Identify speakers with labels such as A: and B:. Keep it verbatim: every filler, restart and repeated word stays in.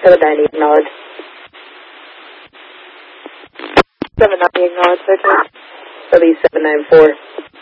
A: seven ninety, acknowledge. seven ninety, acknowledge, search. Release seven nine four.